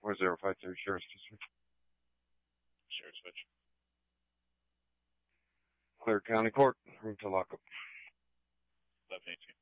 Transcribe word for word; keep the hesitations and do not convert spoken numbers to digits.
four zero five three, Sheriff's District. Sheriff Switch. Clear County Court, room to lock up. eleven eighteen.